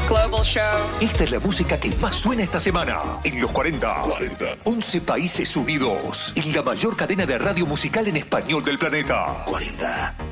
Global Show. Esta es la música que más suena esta semana. En los 40. 11 países unidos. En la mayor cadena de radio musical en español del planeta. 40.